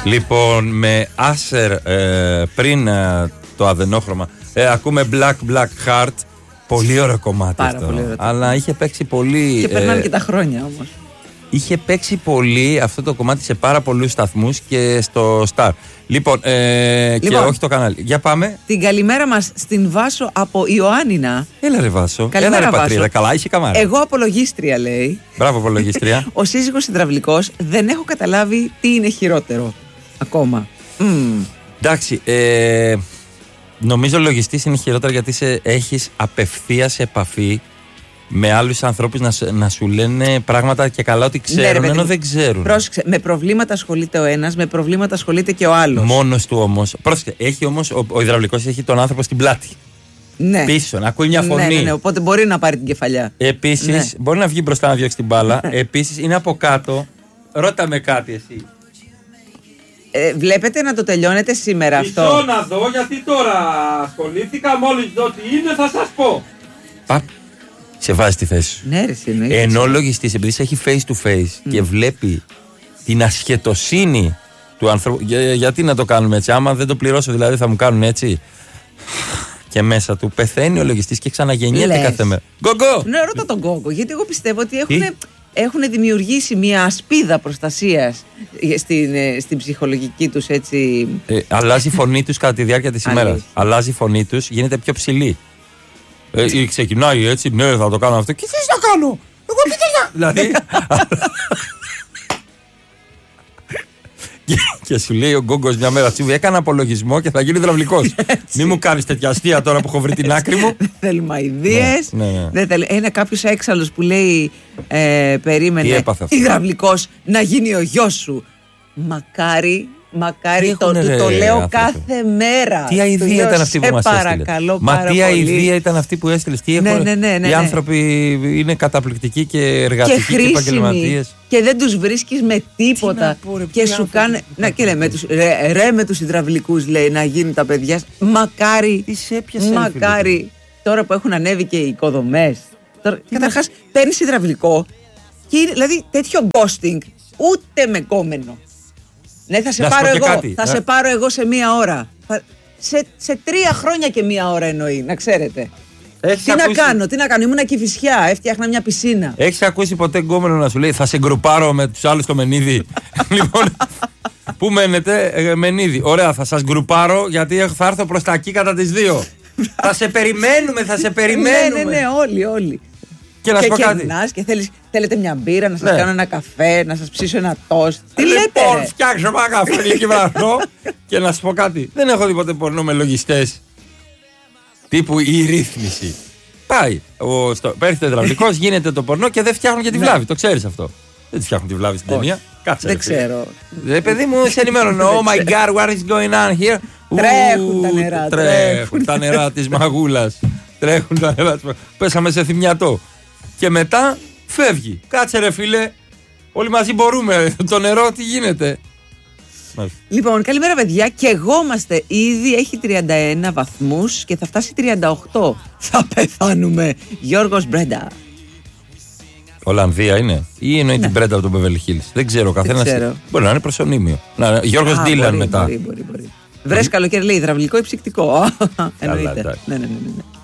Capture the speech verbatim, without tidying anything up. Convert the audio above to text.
Λοιπόν, με Άσερ ε, πριν ε, το αδενόχρωμα ε, ακούμε Black Black Heart. Πολύ ωραίο κομμάτι. Πάρα αυτό. πολύ ωραίο. Αλλά είχε παίξει πολύ. Και περνάνε ε, και τα χρόνια όμως. Είχε παίξει πολύ αυτό το κομμάτι σε πάρα πολλούς σταθμούς και στο Star. Λοιπόν, ε, Λοιπόν, και όχι το κανάλι. Για πάμε. Την καλημέρα μας στην Βάσο από Ιωάννινα. Έλα ρε Βάσο. Καλημέρα, Έλα ρε πατρίδα. Βάσο. Καλά, είχε καμάρα. Εγώ απολογίστρια, λέει. Μπράβο, απολογίστρια. Ο σύζυγος υδραυλικός, δεν έχω καταλάβει τι είναι χειρότερο. Ακόμα. Mm. Εντάξει, ε, νομίζω λογιστής είναι χειρότερα γιατί σε, έχεις απευθείας επαφή με άλλους ανθρώπους να, σου- να σου λένε πράγματα και καλά ότι ξέρουν, Ναι, ρε παιδί ενώ μου. δεν ξέρουν. Πρόσεξε, με προβλήματα ασχολείται ο ένας, με προβλήματα ασχολείται και ο άλλος. Μόνος του όμως. Πρόσεξε, έχει όμως, ο, ο υδραυλικός έχει τον άνθρωπο στην πλάτη. Ναι. Πίσω, να ακούει μια φωνή. Ναι, ναι, ναι, οπότε μπορεί να πάρει την κεφαλιά. Επίσης, Ναι. μπορεί να βγει μπροστά να διώξει την μπάλα. Επίσης, είναι από κάτω. Ρώτα με κάτι εσύ. Ε, βλέπετε να το τελειώνετε σήμερα Μισό αυτό. να δω, γιατί τώρα ασχολήθηκα. Μόλις δω τι είναι, θα σας πω. Παπ, σε βάζει στη θέση σου. Ναι, ρε, εσύ, εννοείται. Ενώ ο λογιστής, επειδή σε έχει face to face και βλέπει την ασχετοσύνη του ανθρώπου. Για- γιατί να το κάνουμε έτσι, άμα δεν το πληρώσω, δηλαδή θα μου κάνουν έτσι. Και μέσα του πεθαίνει ο λογιστής και ξαναγεννιέται Λες. κάθε μέρα. Γκογκο! Ναι, ρώτα τον Κόκο, γιατί εγώ πιστεύω ότι έχουν, Τι? έχουν δημιουργήσει μια ασπίδα προστασίας στην, ε, στην ψυχολογική τους έτσι. Ε, αλλάζει η φωνή τους κατά τη διάρκεια της Αλήθεια. ημέρας. Αλλάζει η φωνή τους, γίνεται πιο ψηλή. Ε, ε, ξεκινάει έτσι, ναι, θα το κάνω αυτό. Και θες να κάνω! Εγώ τι θες να. Δηλαδή. και, και σου λέει ο Γκόγκος μια μέρα, Τσίβου, έκανα απολογισμό και θα γίνει υδραυλικός. Μη μου κάνεις τέτοια αστεία τώρα που έχω βρει την άκρη μου. Δεν θέλουμε αηδίες. Ναι, ναι, ναι. Δεν θέλ... Είναι κάποιος έξαλλος που λέει ε, Τι περίμενε έπαθε αυτό? υδραυλικός να γίνει ο γιος σου. Μακάρι, μακάρι Τι το, έχουνε, του ρε, το λέω άνθρωπε? κάθε μέρα. Τι Του αηδία λέω, ήταν αυτή που σε μας έστειλε. παρακαλώ Μα πάρα τι πολύ. αηδία ήταν αυτή που έστειλε. Τι Ναι, έχουν- ναι, ναι, ναι, οι ναι. άνθρωποι είναι καταπληκτικοί και Και εργατικοί και χρήσιμοι επαγγελματίες. και δεν τους βρίσκεις με τίποτα. να πω, ρε, Και ποιοι σου άνθρωποι κάνε. που Να και λέει, με τους, ρε, ρε με τους υδραυλικούς λέει να γίνουν τα παιδιά. Μακάρι. Τι σε έπιασε, ρε, Μακάρι. Τώρα που έχουν ανέβει και οι οικοδομές. Καταρχάς παίρνεις υδραυλικό και είναι, δηλαδή τέτοιο ghosting ούτε με κόμενο. Ναι, θα σε Να σου πάρω πω και εγώ. κάτι, θα ε. σε πάρω εγώ σε μία ώρα. Θα- Σε, σε τρία χρόνια και μία ώρα εννοεί, να ξέρετε. Έχεις Τι ακούσει- να κάνω, τι να κάνω. Ήμουνα Κηφισιά, έφτιαχνα μια πισίνα. Έχεις ακούσει ποτέ γκόμενο να σου λέει θα σε γκρουπάρω με τους άλλους στο Μενίδη? Λοιπόν, πού μένετε? Ε, Μενίδη. Ωραία, θα σας γκρουπάρω γιατί έχ- θα έρθω προς τα εκεί κατά τις δύο. Θα σε περιμένουμε, θα σε περιμένουμε. Ναι, ναι, ναι, όλοι, όλοι. Και να σου και πω κάτι. κερνάς και θέλεις, θέλετε μια μπύρα, να σας Ναι. κάνω ένα καφέ, να σας ψήσω ένα τόστ. Τι λέτε, Λοιπόν, ρε? φτιάξω ένα καφέ και βραχτώ. Και να σου πω κάτι. Δεν έχω δει ποτέ πορνό με λογιστές. Τύπου η ρύθμιση. Πάει. Ο, στο, παίρνει το υδραυλικός, γίνεται το πορνό και δεν φτιάχνουν και τη βλάβη. Το ξέρεις αυτό. Δεν τη φτιάχνουν τη βλάβη στην Όχι. ταινία. Κάτσε. Δεν ρε, φίλε. ξέρω. Ρε παιδί μου, σε ενημερώνω. Oh my god, what is going on here? Τρέχουν τα Ου, νερά, Τρέχουν τρέχουν. τα νερά της μαγούλας. Τρέχουν τα νερά της μαγούλας. Πέσαμε σε θυμιατό. Και μετά φεύγει. Κάτσε ρε φίλε. Όλοι μαζί μπορούμε. Το νερό τι γίνεται? Μάλιστα. Λοιπόν, καλημέρα παιδιά. Και εγώ είμαστε ήδη, έχει τριάντα ένα βαθμούς και θα φτάσει τριάντα οκτώ. Θα πεθάνουμε. Γιώργος Μπρέντα. Ολλανδία είναι ή εννοεί την Πρέντα από τον Beverly Hills? Δεν ξέρω. Καθένα. ξέρω. Μπορεί να είναι προσωνύμιο. Να, Γιώργος Α, Ντίλαν μπορεί, μετά. Μπορεί, μπορεί, μπορεί. Βρες καλοκαίρι λέει υδραυλικό ή ψυκτικό. Εννοείται. εντάξει. Ναι, ναι, ναι, ναι.